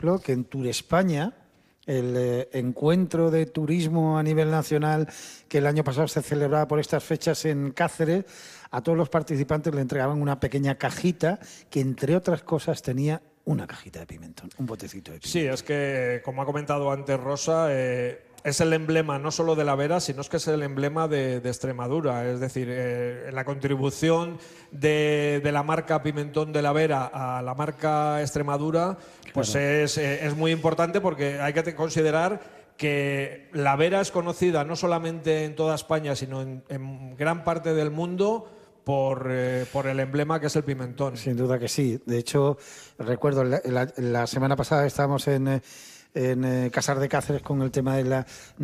ejemplo, que en Tour España, el encuentro de turismo a nivel nacional que el año pasado se celebraba por estas fechas en Cáceres, a todos los participantes le entregaban una pequeña cajita que, entre otras cosas, tenía una cajita de pimentón, un botecito de pimentón. Sí, es que, como ha comentado antes Rosa, es el emblema no solo de la Vera, sino es que es el emblema de Extremadura. Es decir, la contribución de la marca Pimentón de la Vera a la marca Extremadura, pues Claro. es muy importante, porque hay que considerar que la Vera es conocida no solamente en toda España, sino en gran parte del mundo por el emblema que es el pimentón. Sin duda que sí. De hecho, recuerdo, la semana pasada estábamos en Casar de Cáceres con el tema de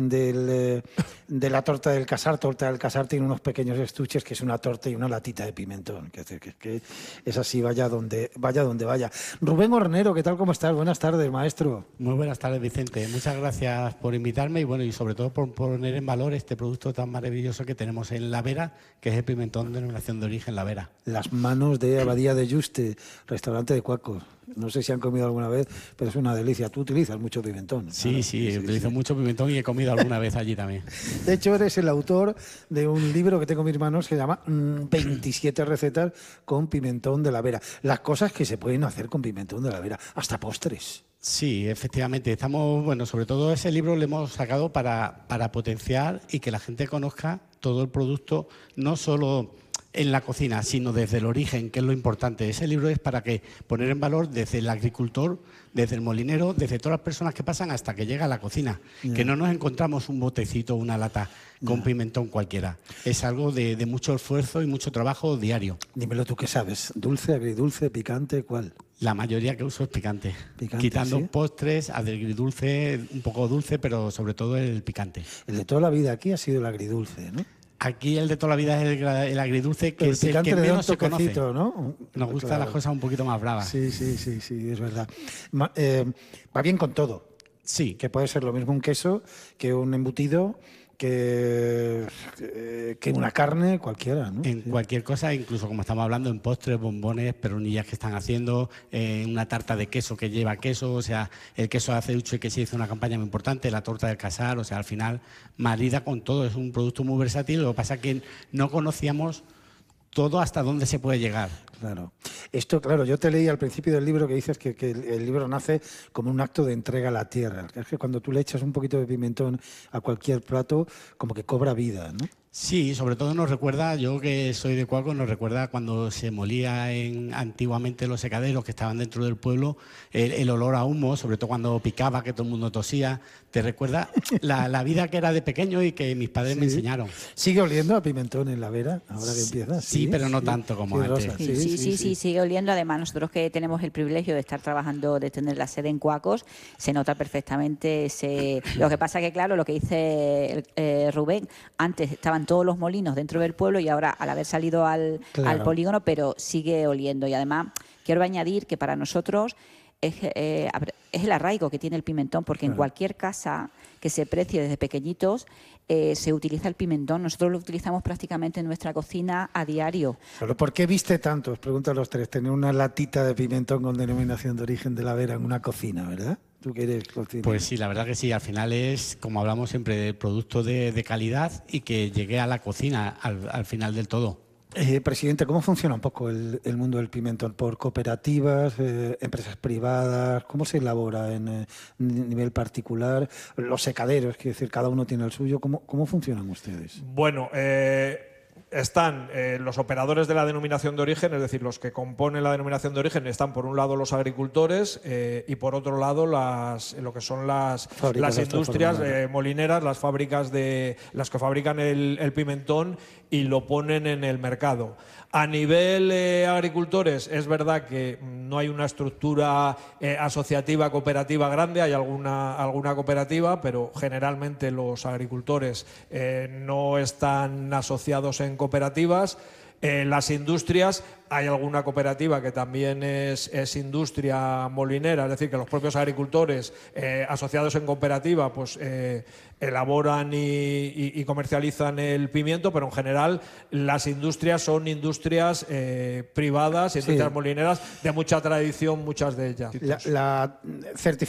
la torta del Casar. Torta del Casar tiene unos pequeños estuches que es una torta y una latita de pimentón. Que es así, vaya donde vaya. Rubén Hornero, ¿qué tal? ¿Cómo estás? Buenas tardes, maestro. Muy buenas tardes, Vicente. Muchas gracias por invitarme y sobre todo por poner en valor este producto tan maravilloso que tenemos en La Vera, que es el pimentón de denominación de origen La Vera. Las manos de Abadía de Yuste, restaurante de Cuacos. No sé si han comido alguna vez, pero es una delicia. Tú utilizas mucho pimentón. Sí, utilizo mucho pimentón y he comido alguna vez allí también. De hecho, eres el autor de un libro que tengo en mis manos que se llama 27 recetas con pimentón de la Vera. Las cosas que se pueden hacer con pimentón de la Vera, hasta postres. Sí, efectivamente. Sobre todo ese libro lo hemos sacado para potenciar y que la gente conozca todo el producto, no solo en la cocina, sino desde el origen, que es lo importante. Ese libro es para poner en valor desde el agricultor, desde el molinero, desde todas las personas que pasan hasta que llega a la cocina. Yeah. Que no nos encontramos un botecito, una lata con pimentón cualquiera. Es algo de mucho esfuerzo y mucho trabajo diario. Dímelo tú, ¿qué sabes? ¿Dulce, agridulce, picante, cuál? La mayoría que uso es picante. Picante, quitando ¿sí? Postres, agridulce, un poco dulce, pero sobre todo el picante. El de toda la vida aquí ha sido el agridulce, ¿no? Aquí el de toda la vida es el agridulce, que el es el que menos se conoce. ¿No? Nos gustan las cosas un poquito más bravas. Sí, es verdad. Va bien con todo. Sí. Que puede ser lo mismo un queso que un embutido, que una carne, cualquiera, ¿no? En cualquier cosa, incluso como estamos hablando, en postres, bombones, peronillas que están haciendo, una tarta de queso que lleva queso, o sea, el queso de aceuche que se hizo una campaña muy importante, la torta del Casar, o sea, al final marida con todo, es un producto muy versátil. Lo que pasa es que no conocíamos todo hasta dónde se puede llegar. Claro. Esto, claro, yo te leí al principio del libro que dices que el libro nace como un acto de entrega a la tierra. Es que cuando tú le echas un poquito de pimentón a cualquier plato, como que cobra vida, ¿no? Sí, sobre todo nos recuerda, yo que soy de Cuaco, nos recuerda cuando se molía antiguamente los secaderos que estaban dentro del pueblo, el olor a humo, sobre todo cuando picaba, que todo el mundo tosía. Te recuerda la vida que era de pequeño y que mis padres me enseñaron. ¿Sigue oliendo a pimentón en La Vera ahora que empieza? Sí, pero no tanto como antes. Rosa. Sí, sigue oliendo. Además, nosotros que tenemos el privilegio de estar trabajando, de tener la sede en Cuacos, se nota perfectamente Lo que pasa que, claro, lo que dice Rubén, antes estaban todos los molinos dentro del pueblo y ahora, al haber salido al polígono, pero sigue oliendo. Y además, quiero añadir que para nosotros es el arraigo que tiene el pimentón, porque en cualquier casa que se precie desde pequeñitos se utiliza el pimentón. Nosotros lo utilizamos prácticamente en nuestra cocina a diario. ¿Pero por qué viste tanto? Os pregunto a los tres, tener una latita de pimentón con denominación de origen de La Vera en una cocina, ¿verdad? ¿Tú qué eres cocinero? Pues sí, la verdad que sí. Al final es, como hablamos siempre, de producto de calidad y que llegue a la cocina al final del todo. Presidente, ¿cómo funciona un poco el mundo del pimentón? ¿Por cooperativas, empresas privadas? ¿Cómo se elabora en nivel particular? Los secaderos, quiero decir, cada uno tiene el suyo. ¿Cómo funcionan ustedes? Bueno, están los operadores de la denominación de origen, es decir, los que componen la denominación de origen. Están por un lado los agricultores y por otro lado lo que son las industrias molineras, las fábricas las que fabrican el pimentón y lo ponen en el mercado. A nivel agricultores, es verdad que no hay una estructura asociativa, cooperativa grande, hay alguna cooperativa, pero generalmente los agricultores no están asociados en cooperativas. Las industrias, hay alguna cooperativa que también es industria molinera, es decir, que los propios agricultores asociados en cooperativa pues elaboran y comercializan el pimiento, pero en general las industrias son industrias privadas, industrias molineras de mucha tradición, muchas de ellas. La certificación